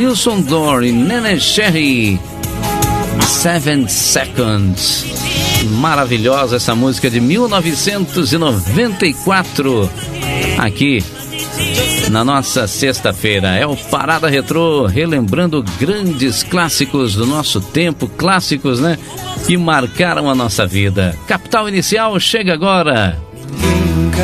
Wilson Dor e Nene Cherry, 7 Seconds. Maravilhosa essa música de 1994. Aqui na nossa sexta-feira é o Parada Retrô, relembrando grandes clássicos do nosso tempo, clássicos, né, que marcaram a nossa vida. Capital Inicial chega agora.